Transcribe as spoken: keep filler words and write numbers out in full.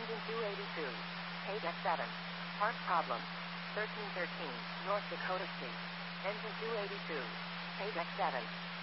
Engine two eighty-two. Page X seven. Part problem. thirteen thirteen, North Dakota Street. Engine two eighty-two. Page X seven.